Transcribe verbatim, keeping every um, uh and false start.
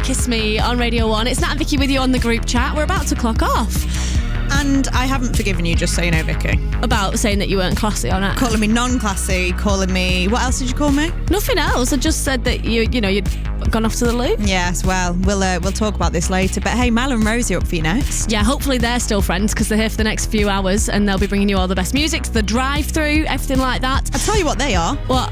Kiss Me on Radio one. It's Nat and Vicky with you on the group chat. We're about to clock off. And I haven't forgiven you, just so you know, Vicky. About saying that you weren't classy on it. Calling me non-classy, calling me... What else did you call me? Nothing else. I just said that you, you know, you'd gone off to the loo. Yes, well, we'll uh, we'll talk about this later. But hey, Mal and Rosie are up for you next. Yeah, hopefully they're still friends because they're here for the next few hours and they'll be bringing you all the best music, the drive-through, everything like that. I'll tell you what they are. What?